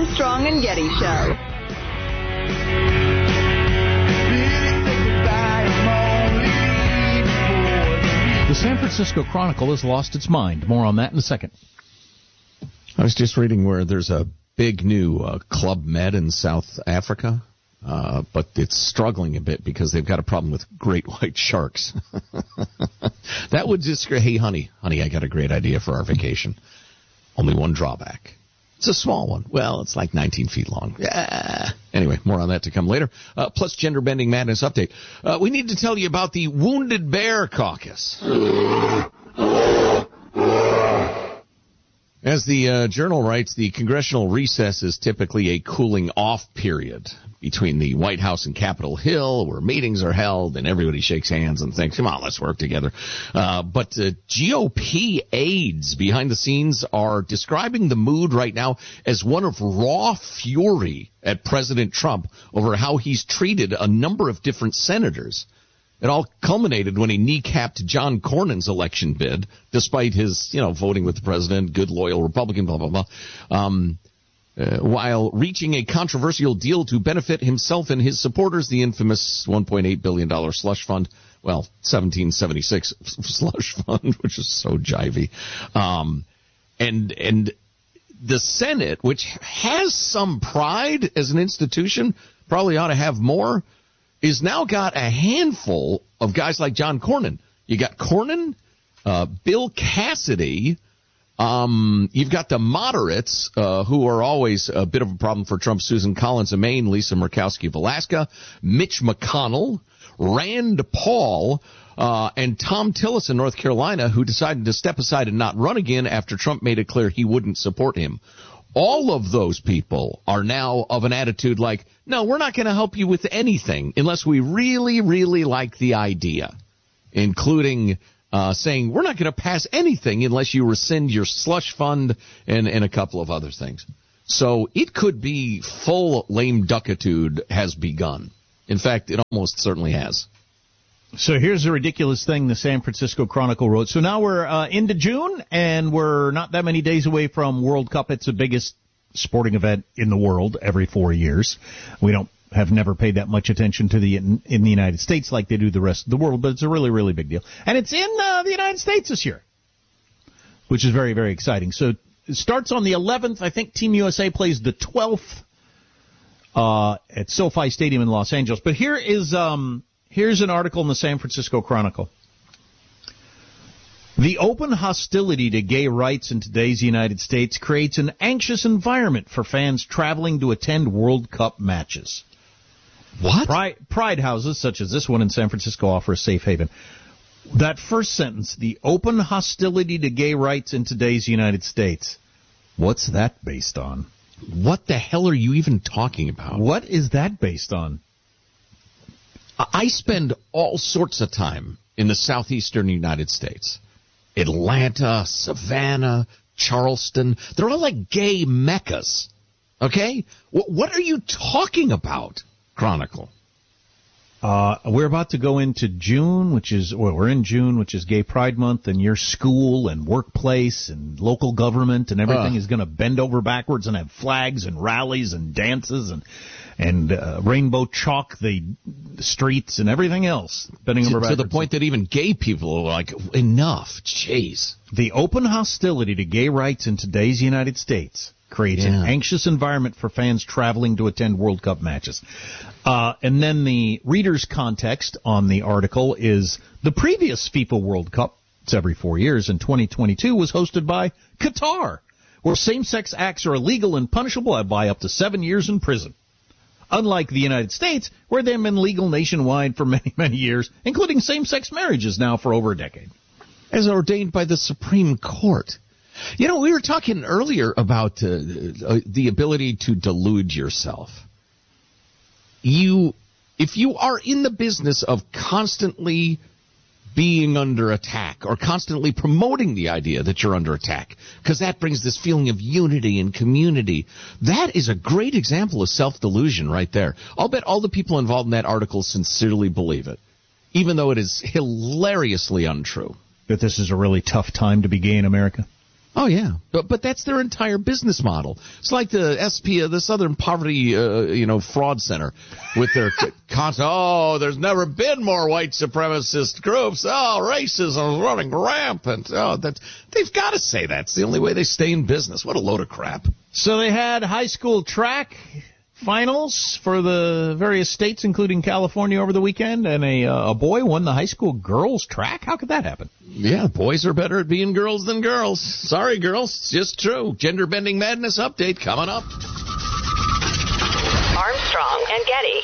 Armstrong and Getty Show. The San Francisco Chronicle has lost its mind. More on that in a second. I was just reading where there's a big new Club Med in South Africa, but it's struggling a bit because they've got a problem with great white sharks. That would just, hey, honey, I got a great idea for our vacation. Only one drawback. It's a small one. Well, it's like 19 feet long. Yeah. Anyway, more on that to come later. Plus, Gender Bending Madness update. We need to tell you about the Wounded Bear Caucus. As the Journal writes, the congressional recess is typically a cooling-off period between the White House and Capitol Hill, where meetings are held and everybody shakes hands and thinks, come on, let's work together. But GOP aides behind the scenes are describing the mood right now as one of raw fury at President Trump over how he's treated a number of different senators. It all culminated when he kneecapped John Cornyn's election bid, despite his, voting with the president, good, loyal Republican, blah, blah, blah. While reaching a controversial deal to benefit himself and his supporters, the infamous $1.8 billion slush fund, 1776 slush fund, which is so jivey. And the Senate, which has some pride as an institution, probably ought to have more, is now got a handful of guys like John Cornyn. You got Cornyn, Bill Cassidy. You've got the moderates, who are always a bit of a problem for Trump: Susan Collins of Maine, Lisa Murkowski of Alaska, Mitch McConnell, Rand Paul, and Tom Tillis in North Carolina, who decided to step aside and not run again after Trump made it clear he wouldn't support him. All of those people are now of an attitude like, no, we're not going to help you with anything unless we really, really like the idea, including saying we're not going to pass anything unless you rescind your slush fund and a couple of other things. So it could be full lame duckitude has begun. In fact, it almost certainly has. So here's the ridiculous thing the San Francisco Chronicle wrote. So now we're into June, and we're not that many days away from World Cup. It's the biggest sporting event in the world every 4 years. We have never paid that much attention to in the United States like they do the rest of the world, but it's a really, really big deal. And it's in the United States this year, which is very, very exciting. So it starts on the 11th. I think Team USA plays the 12th at SoFi Stadium in Los Angeles. But here's an article in the San Francisco Chronicle. The open hostility to gay rights in today's United States creates an anxious environment for fans traveling to attend World Cup matches. What? Pride houses, such as this one in San Francisco, offer a safe haven. That first sentence, the open hostility to gay rights in today's United States. What's that based on? What the hell are you even talking about? What is that based on? I spend all sorts of time in the southeastern United States. Atlanta, Savannah, Charleston. They're all like gay meccas. Okay? What are you talking about, Chronicle? We're about to go into June, we're in June, which is Gay Pride Month, and your school and workplace and local government and everything is going to bend over backwards and have flags and rallies and dances and rainbow chalk the streets and everything else. Bending over backwards. To the point that even gay people are like, enough, jeez. The open hostility to gay rights in today's United States creates an anxious environment for fans traveling to attend World Cup matches. And then the reader's context on the article is the previous FIFA World Cup, it's every 4 years, in 2022 was hosted by Qatar, where same-sex acts are illegal and punishable by up to 7 years in prison. Unlike the United States, where they've been legal nationwide for many, many years, including same-sex marriages now for over a decade. As ordained by the Supreme Court. We were talking earlier about the ability to delude yourself. If you are in the business of constantly being under attack or constantly promoting the idea that you're under attack, because that brings this feeling of unity and community, that is a great example of self-delusion right there. I'll bet all the people involved in that article sincerely believe it, even though it is hilariously untrue. That this is a really tough time to be gay in America? Oh, yeah. But that's their entire business model. It's like the SP, the Southern Poverty, Fraud Center with their there's never been more white supremacist groups. Oh, racism is running rampant. They've got to say that's the only way they stay in business. What a load of crap. So they had high school track finals for the various states, including California, over the weekend, and a boy won the high school girls track. How could that happen? Yeah, boys are better at being girls than girls. Sorry, girls. It's just true. Gender Bending Madness update coming up. Armstrong and Getty.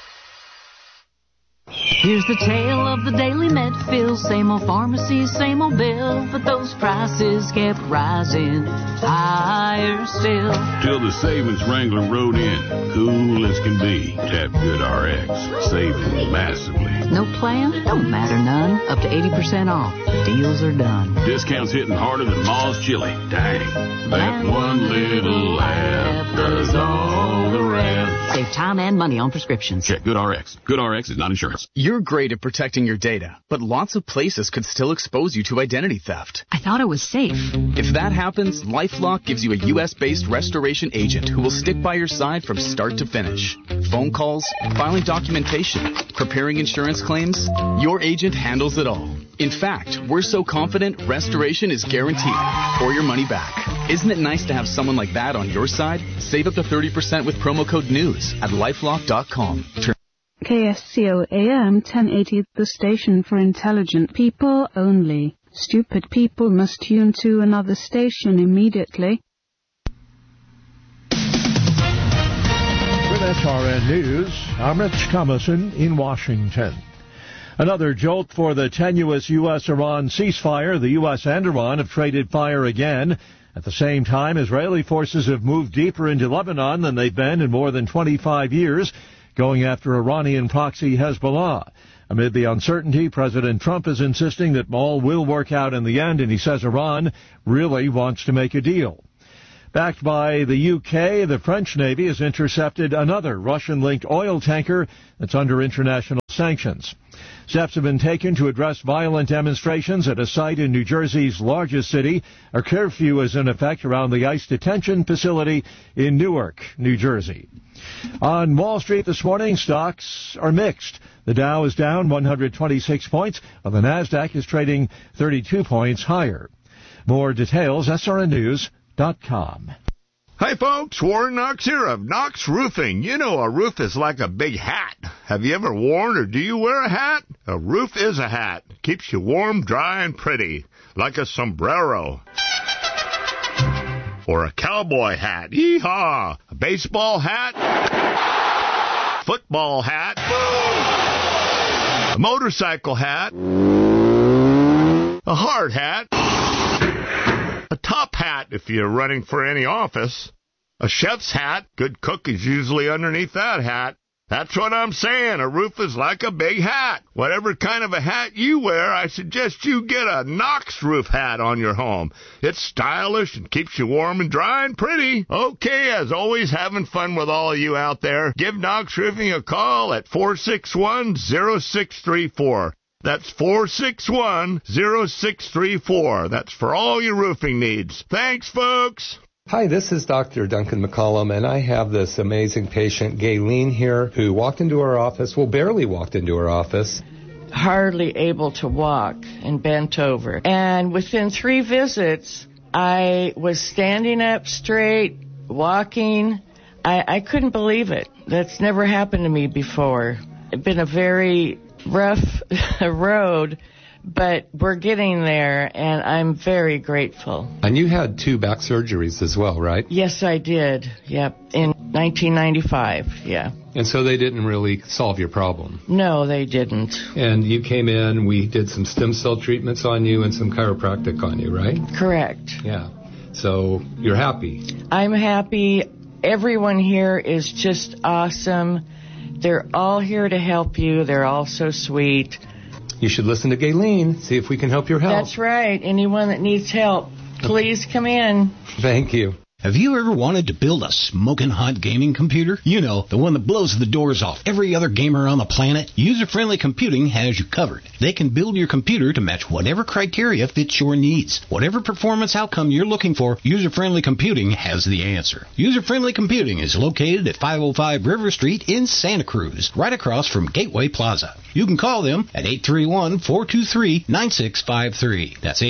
Here's the tale of the Daily Medfield. Same old pharmacy, same old bill, but those prices kept rising higher still. Till the savings wrangler rode in, cool as can be. Tap GoodRx, saving massively. No plan? Don't matter none. Up to 80% off. Deals are done. Discounts hitting harder than Ma's chili. Dang. That one little laugh does all the rest. Save time and money on prescriptions. Check GoodRx. GoodRx is not insurance. You're great at protecting your data, but lots of places could still expose you to identity theft. I thought it was safe. If that happens, LifeLock gives you a U.S.-based restoration agent who will stick by your side from start to finish. Phone calls, filing documentation, preparing insurance claims, your agent handles it all. In fact, we're so confident restoration is guaranteed or your money back. Isn't it nice to have someone like that on your side? Save up to 30% with promo code NEWS at LifeLock.com. KSCO AM 1080, the station for intelligent people only. Stupid people must tune to another station immediately. With SRN News, I'm Rich Thomason in Washington. Another jolt for the tenuous U.S.-Iran ceasefire. The U.S. and Iran have traded fire again. At the same time, Israeli forces have moved deeper into Lebanon than they've been in more than 25 years, going after Iranian proxy Hezbollah. Amid the uncertainty, President Trump is insisting that all will work out in the end, and he says Iran really wants to make a deal. Backed by the UK, the French Navy has intercepted another Russian-linked oil tanker that's under international sanctions. Steps have been taken to address violent demonstrations at a site in New Jersey's largest city. A curfew is in effect around the ICE detention facility in Newark, New Jersey. On Wall Street this morning, stocks are mixed. The Dow is down 126 points, while the Nasdaq is trading 32 points higher. More details, srnnews.com. Hi folks, Warren Knox here of Knox Roofing. You know a roof is like a big hat. Have you ever worn or do you wear a hat? A roof is a hat. Keeps you warm, dry, and pretty. Like a sombrero. Or a cowboy hat. Yee-haw! A baseball hat. Football hat. A motorcycle hat. A hard hat. A top hat if you're running for any office. A chef's hat. Good cook is usually underneath that hat. That's what I'm saying. A roof is like a big hat. Whatever kind of a hat you wear, I suggest you get a Knox roof hat on your home. It's stylish and keeps you warm and dry and pretty. Okay, as always, having fun with all of you out there. Give Knox Roofing a call at 461-0634. That's 461-0634. That's for all your roofing needs. Thanks, folks. Hi, this is Dr. Duncan McCollum, and I have this amazing patient, Gayleen, here, who walked into our office, barely walked into our office. Hardly able to walk and bent over. And within 3 visits, I was standing up straight, walking. I couldn't believe it. That's never happened to me before. It's been a very rough road, but we're getting there, and I'm very grateful. And you had 2 back surgeries as well, right? Yes, I did. Yep, in 1995, yeah. And so they didn't really solve your problem? No, they didn't. And you came in, we did some stem cell treatments on you and some chiropractic on you, right? Correct. Yeah. So you're happy? I'm happy. Everyone here is just awesome. They're all here to help you. They're all so sweet. You should listen to Gayleen, see if we can help your health. That's right. Anyone that needs help, please come in. Thank you. Have you ever wanted to build a smoking hot gaming computer? You know, the one that blows the doors off every other gamer on the planet? User-Friendly Computing has you covered. They can build your computer to match whatever criteria fits your needs. Whatever performance outcome you're looking for, User-Friendly Computing has the answer. User-Friendly Computing is located at 505 River Street in Santa Cruz, right across from Gateway Plaza. You can call them at 831-423-9653. That's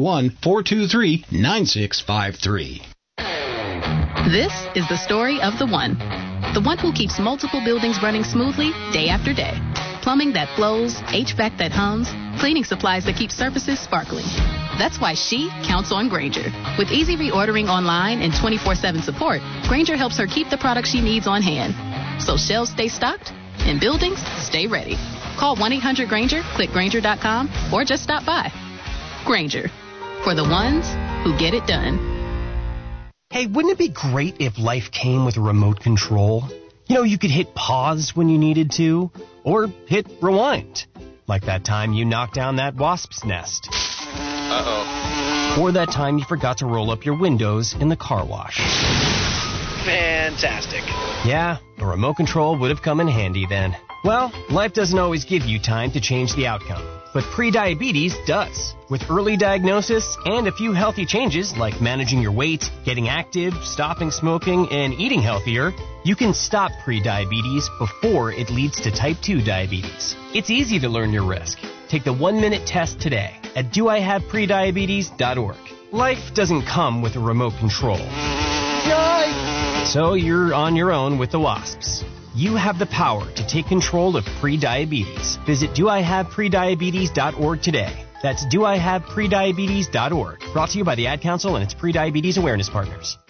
831-423-9653. This is the story of the one who keeps multiple buildings running smoothly day after day. Plumbing that flows, HVAC that hums, cleaning supplies that keep surfaces sparkling. That's why she counts on Grainger. With easy reordering online and 24/7 support, Grainger helps her keep the products she needs on hand. So shelves stay stocked and buildings stay ready. Call 1-800-GRAINGER, click Grainger.com, or just stop by. Grainger, for the ones who get it done. Hey, wouldn't it be great if life came with a remote control? You know, you could hit pause when you needed to, or hit rewind. Like that time you knocked down that wasp's nest. Uh-oh. Or that time you forgot to roll up your windows in the car wash. Fantastic. Yeah, a remote control would have come in handy then. Well, life doesn't always give you time to change the outcome, but prediabetes does. With early diagnosis and a few healthy changes like managing your weight, getting active, stopping smoking, and eating healthier, you can stop prediabetes before it leads to type 2 diabetes. It's easy to learn your risk. Take the 1-minute test today at doihaveprediabetes.org. Life doesn't come with a remote control. Yikes! So you're on your own with the wasps. You have the power to take control of prediabetes. Visit doihaveprediabetes.org today. That's doihaveprediabetes.org. Brought to you by the Ad Council and its Prediabetes Awareness Partners.